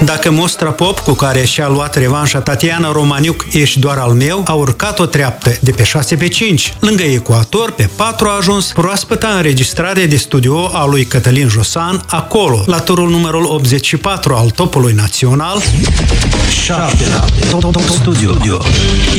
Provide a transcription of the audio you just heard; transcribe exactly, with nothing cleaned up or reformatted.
Dacă Mostra Pop, cu care și-a luat revanșa Tatiana Romaniuc, Ești doar al meu, a urcat o treaptă de pe șase pe cinci. Lângă Ecuator, pe patru a ajuns proaspăta înregistrare de studio a lui Cătălin Josan, Acolo, la turul numărul optzeci și patru al topului național. șapte. Top Studio.